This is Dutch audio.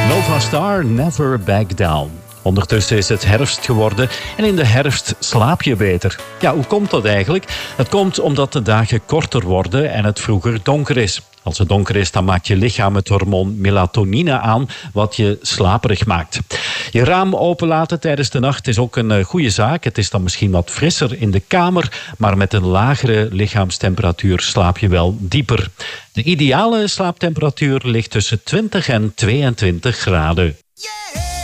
Nova Star, Never Back Down. Ondertussen is het herfst geworden en in de herfst slaap je beter. Ja, hoe komt dat eigenlijk? Het komt omdat de dagen korter worden en het vroeger donker is. Als het donker is, dan maakt je lichaam het hormoon melatonine aan, wat je slaperig maakt. Je raam openlaten tijdens de nacht is ook een goede zaak. Het is dan misschien wat frisser in de kamer, maar met een lagere lichaamstemperatuur slaap je wel dieper. De ideale slaaptemperatuur ligt tussen 20 en 22 graden. Yeah!